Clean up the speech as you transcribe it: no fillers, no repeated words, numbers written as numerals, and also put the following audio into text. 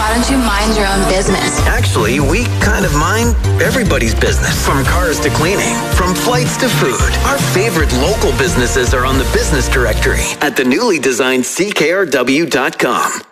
Why don't you mind your own business? Actually, we kind of mind everybody's business. From cars to cleaning, from flights to food. Our favorite local businesses are on the business directory at the newly designed CKRW.com.